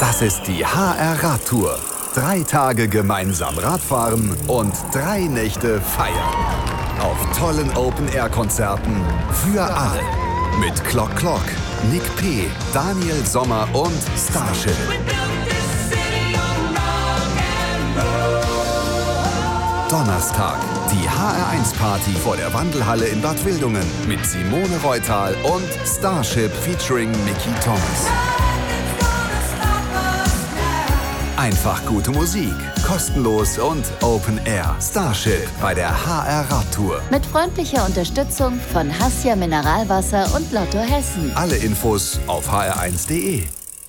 Das ist die HR-Radtour. 3 Tage gemeinsam Radfahren und 3 Nächte feiern. Auf tollen Open-Air-Konzerten für alle. Mit Clock Clock, Nick P., Daniel Sommer und Starship. Donnerstag, die HR1-Party vor der Wandelhalle in Bad Wildungen mit Simone Reutal und Starship featuring Mickey Thomas. Einfach gute Musik, kostenlos und Open Air. Starship bei der HR-Radtour. Mit freundlicher Unterstützung von Hassia Mineralwasser und Lotto Hessen. Alle Infos auf hr1.de.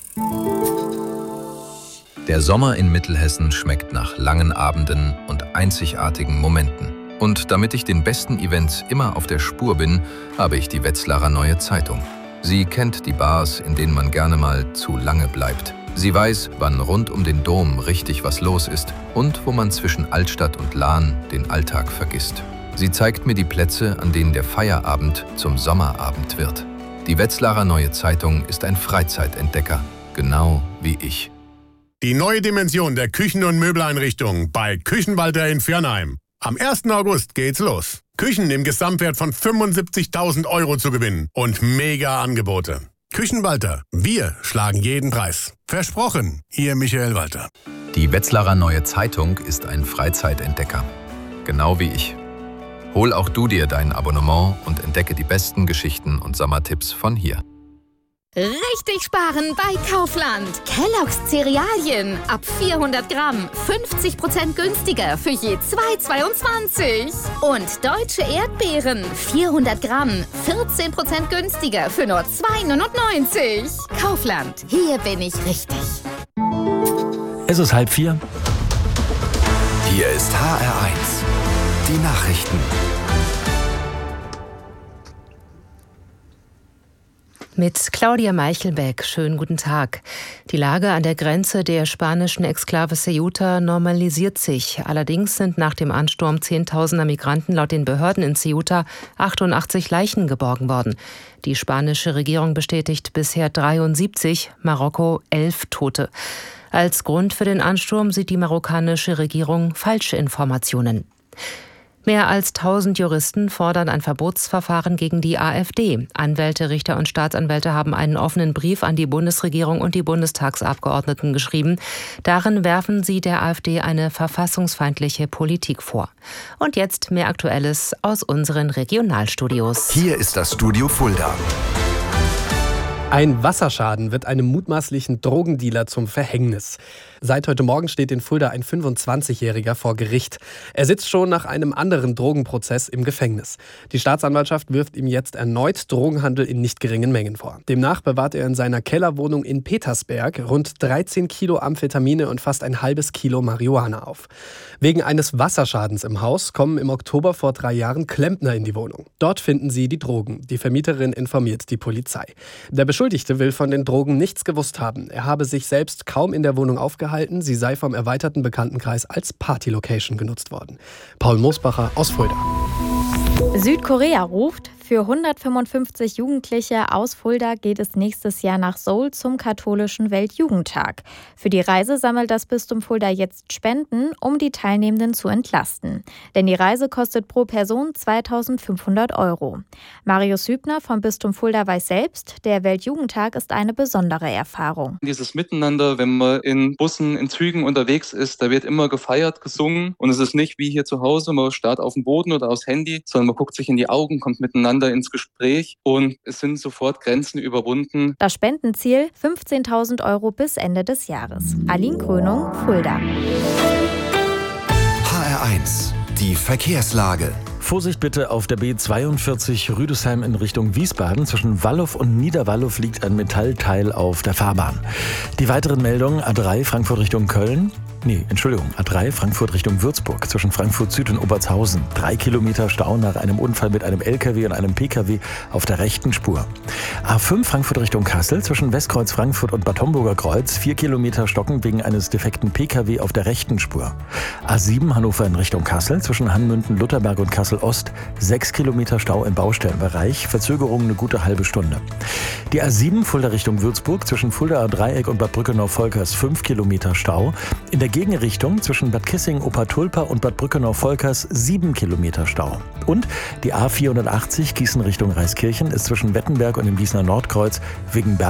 Der Sommer in Mittelhessen schmeckt nach langen Abenden und einzigartigen Momenten. Und damit ich den besten Events immer auf der Spur bin, habe ich die Wetzlarer Neue Zeitung. Sie kennt die Bars, in denen man gerne mal zu lange bleibt. Sie weiß, wann rund um den Dom richtig was los ist und wo man zwischen Altstadt und Lahn den Alltag vergisst. Sie zeigt mir die Plätze, an denen der Feierabend zum Sommerabend wird. Die Wetzlarer Neue Zeitung ist ein Freizeitentdecker, genau wie ich. Die neue Dimension der Küchen- und Möbeleinrichtungen bei Küchenwalter in Viernheim. Am 1. August geht's los. Küchen im Gesamtwert von 75.000 € zu gewinnen und mega Angebote. Küchenwalter, wir schlagen jeden Preis. Versprochen, Ihr Michael Walter. Die Wetzlarer Neue Zeitung ist ein Freizeitentdecker, genau wie ich. Hol auch du dir dein Abonnement und entdecke die besten Geschichten und Sommertipps von hier. Richtig sparen bei Kaufland. Kellogg's Cerealien ab 400 Gramm 50% günstiger für je 2,22. Und deutsche Erdbeeren 400 Gramm 14% günstiger für nur 2,99. Kaufland, hier bin ich richtig. Es ist 3:30. Hier ist HR1. Die Nachrichten. Mit Claudia Meichelbeck, schönen guten Tag. Die Lage an der Grenze der spanischen Exklave Ceuta normalisiert sich. Allerdings sind nach dem Ansturm Zehntausender Migranten laut den Behörden in Ceuta 88 Leichen geborgen worden. Die spanische Regierung bestätigt bisher 73, Marokko 11 Tote. Als Grund für den Ansturm sieht die marokkanische Regierung falsche Informationen. Mehr als 1000 Juristen fordern ein Verbotsverfahren gegen die AfD. Anwälte, Richter und Staatsanwälte haben einen offenen Brief an die Bundesregierung und die Bundestagsabgeordneten geschrieben. Darin werfen sie der AfD eine verfassungsfeindliche Politik vor. Und jetzt mehr Aktuelles aus unseren Regionalstudios. Hier ist das Studio Fulda. Ein Wasserschaden wird einem mutmaßlichen Drogendealer zum Verhängnis. Seit heute Morgen steht in Fulda ein 25-Jähriger vor Gericht. Er sitzt schon nach einem anderen Drogenprozess im Gefängnis. Die Staatsanwaltschaft wirft ihm jetzt erneut Drogenhandel in nicht geringen Mengen vor. Demnach bewahrt er in seiner Kellerwohnung in Petersberg rund 13 Kilo Amphetamine und fast ein halbes Kilo Marihuana auf. Wegen eines Wasserschadens im Haus kommen im Oktober vor 3 Jahren Klempner in die Wohnung. Dort finden sie die Drogen. Die Vermieterin informiert die Polizei. Der Beschuldigte will von den Drogen nichts gewusst haben. Er habe sich selbst kaum in der Wohnung aufgehalten. Sie sei vom erweiterten Bekanntenkreis als Partylocation genutzt worden. Paul Moosbacher aus Fulda. Südkorea ruft. Für 155 Jugendliche aus Fulda geht es nächstes Jahr nach Seoul zum katholischen Weltjugendtag. Für die Reise sammelt das Bistum Fulda jetzt Spenden, um die Teilnehmenden zu entlasten. Denn die Reise kostet pro Person 2.500 €. Marius Hübner vom Bistum Fulda weiß selbst, der Weltjugendtag ist eine besondere Erfahrung. Dieses Miteinander, wenn man in Bussen, in Zügen unterwegs ist, da wird immer gefeiert, gesungen. Und es ist nicht wie hier zu Hause, man starrt auf dem Boden oder aufs Handy, sondern man guckt sich in die Augen, kommt miteinander ins Gespräch und es sind sofort Grenzen überwunden. Das Spendenziel 15.000 € bis Ende des Jahres. Aline Krönung, Fulda. HR1, die Verkehrslage. Vorsicht bitte auf der B42 Rüdesheim in Richtung Wiesbaden. Zwischen Wallow und Niederwallow liegt ein Metallteil auf der Fahrbahn. Die weiteren Meldungen: A3 Frankfurt Richtung Köln. A3 Frankfurt Richtung Würzburg zwischen Frankfurt Süd und Obertshausen. 3 Kilometer Stau nach einem Unfall mit einem LKW und einem PKW auf der rechten Spur. A5 Frankfurt Richtung Kassel zwischen Westkreuz Frankfurt und Bad Homburger Kreuz. 4 Kilometer Stocken wegen eines defekten PKW auf der rechten Spur. A7 Hannover in Richtung Kassel zwischen Hanmünden, Lutherberg und Kassel Ost. 6 Kilometer Stau im Baustellenbereich. Verzögerung eine gute halbe Stunde. Die A7 Fulda Richtung Würzburg zwischen Fuldaer Dreieck und Bad Brückenau-Volkers 5 Kilometer Stau. In der Gegenrichtung zwischen Bad Kissing, Obertulpa und Bad Brückenau-Volkers 7 Kilometer Stau. Und die A480 Gießen Richtung Reiskirchen ist zwischen Wettenberg und dem Gießener Nordkreuz wegen